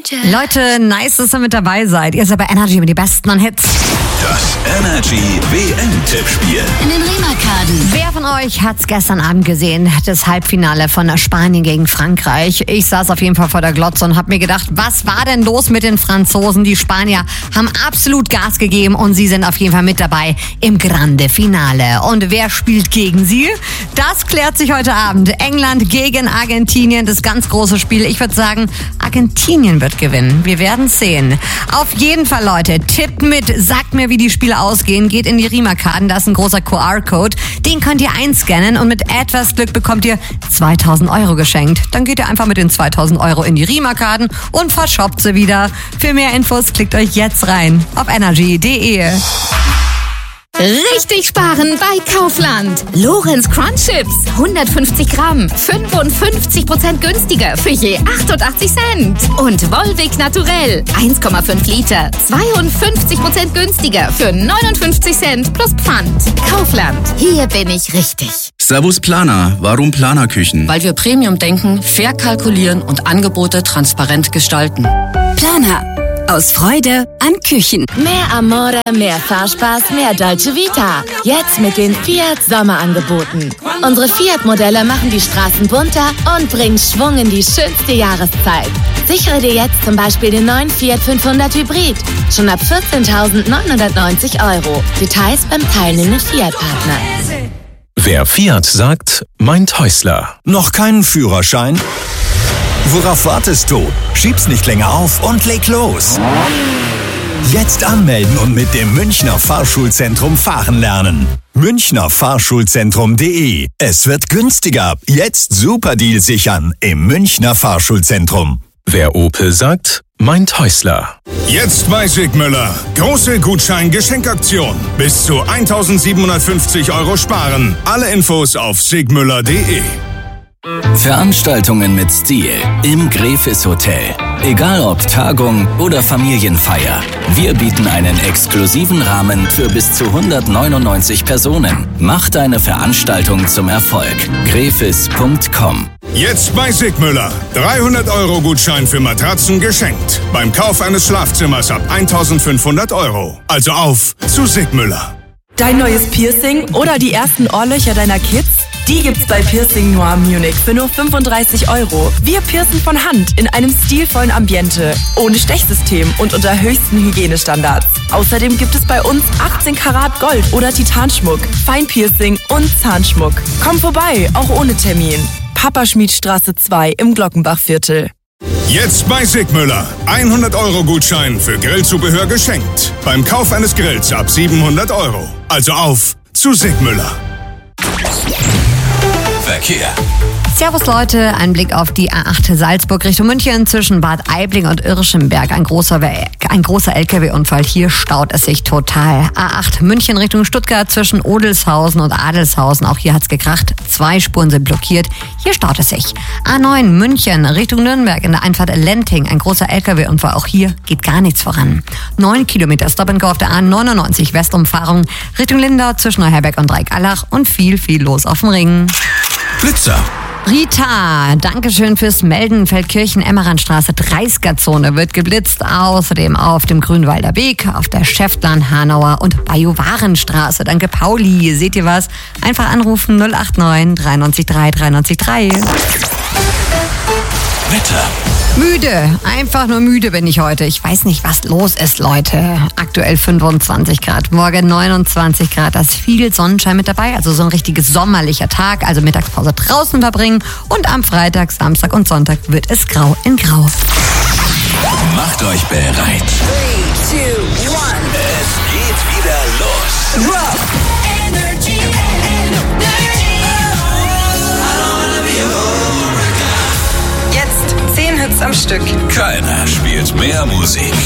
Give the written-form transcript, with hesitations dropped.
Leute, nice, dass ihr mit dabei seid. Ihr seid bei Energy mit den besten Hits. Das Energy WM-Tippspiel. In den Riemerkaden. Wer von euch hat's gestern Abend gesehen? Das Halbfinale von Spanien gegen Frankreich. Ich saß auf jeden Fall vor der Glotze und hab mir gedacht, was war denn los mit den Franzosen? Die Spanier haben absolut Gas gegeben und sie sind auf jeden Fall mit dabei im Grande Finale. Und wer spielt gegen sie? Das klärt sich heute Abend. England gegen Argentinien, das ganz große Spiel. Ich würde sagen, Argentinien wird gewinnen. Wir werden sehen. Auf jeden Fall, Leute, tippt mit, sagt mir, wie die Spiele ausgehen, geht in die Riemerkarten, da ist ein großer QR-Code, den könnt ihr einscannen und mit etwas Glück bekommt ihr 2.000 € geschenkt. Dann geht ihr einfach mit den 2.000 € in die Riemerkarten und verschoppt sie wieder. Für mehr Infos klickt euch jetzt rein auf energy.de. Richtig sparen bei Kaufland. Lorenz Crunch Chips, 150 Gramm, 55% günstiger für je 88 Cent. Und Volvic Naturell, 1,5 Liter, 52% günstiger für 59 Cent plus Pfand. Kaufland, hier bin ich richtig. Servus Planer, warum Planerküchen? Weil wir Premium denken, fair kalkulieren und Angebote transparent gestalten. Planer. Aus Freude an Küchen. Mehr Amore, mehr Fahrspaß, mehr Dolce Vita. Jetzt mit den Fiat Sommerangeboten. Unsere Fiat-Modelle machen die Straßen bunter und bringen Schwung in die schönste Jahreszeit. Sichere dir jetzt zum Beispiel den neuen Fiat 500 Hybrid. Schon ab 14.990 €. Details beim teilnehmenden Fiat-Partner. Wer Fiat sagt, meint Häusler. Noch keinen Führerschein? Worauf wartest du? Schieb's nicht länger auf und leg los. Jetzt anmelden und mit dem Münchner Fahrschulzentrum fahren lernen. münchnerfahrschulzentrum.de. Es wird günstiger. Jetzt Superdeal sichern im Münchner Fahrschulzentrum. Wer Opel sagt, meint Häusler. Jetzt bei Sigmüller. Große Gutschein-Geschenkaktion. Bis zu 1.750 € sparen. Alle Infos auf sigmüller.de. Veranstaltungen mit Stil im Gräfis Hotel. Egal ob Tagung oder Familienfeier. Wir bieten einen exklusiven Rahmen für bis zu 199 Personen. Mach deine Veranstaltung zum Erfolg. Gräfis.com. Jetzt bei Sigmüller. 300 € Gutschein für Matratzen geschenkt. Beim Kauf eines Schlafzimmers ab 1.500 €. Also auf zu Sigmüller. Dein neues Piercing oder die ersten Ohrlöcher deiner Kids? Die gibt's bei Piercing Noir Munich für nur 35 €. Wir piercen von Hand in einem stilvollen Ambiente, ohne Stechsystem und unter höchsten Hygienestandards. Außerdem gibt es bei uns 18 Karat Gold oder Titanschmuck, Feinpiercing und Zahnschmuck. Komm vorbei, auch ohne Termin. Papaschmiedstraße 2 im Glockenbachviertel. Jetzt bei Sigmüller. 100 € Gutschein für Grillzubehör geschenkt. Beim Kauf eines Grills ab 700 €. Also auf zu Sigmüller. Verkehr. Servus Leute, ein Blick auf die A8 Salzburg Richtung München zwischen Bad Aibling und Irschenberg. Ein großer LKW-Unfall, hier staut es sich total. A8 München Richtung Stuttgart zwischen Odelshausen und Adelshausen, auch hier hat's gekracht. 2 Spuren sind blockiert, hier staut es sich. A9 München Richtung Nürnberg in der Einfahrt Lenting, ein großer LKW-Unfall, auch hier geht gar nichts voran. 9 Kilometer Stop and Go auf der A99 Westumfahrung Richtung Lindau zwischen Neuherberg und Dreieckallach und viel los auf dem Ring. Blitzer. Rita, Dankeschön fürs Melden. Feldkirchen-Emmerandstraße, 30er-Zone wird geblitzt. Außerdem auf dem Grünwalder Weg, auf der Schäftlarn, Hanauer und Bajuwarenstraße. Danke, Pauli. Seht ihr was? Einfach anrufen 089 93 3 93 3. Wetter. Müde, einfach nur müde bin ich heute. Ich weiß nicht, was los ist, Leute. Aktuell 25 Grad, morgen 29 Grad. Da ist viel Sonnenschein mit dabei, also so ein richtiges sommerlicher Tag. Also Mittagspause draußen verbringen. Und am Freitag, Samstag und Sonntag wird es grau in grau. Macht euch bereit. 3, 2, 1. Es geht wieder los. Rock. Energy. Jetzt 10 Hits am Stück. Keiner spielt mehr Musik.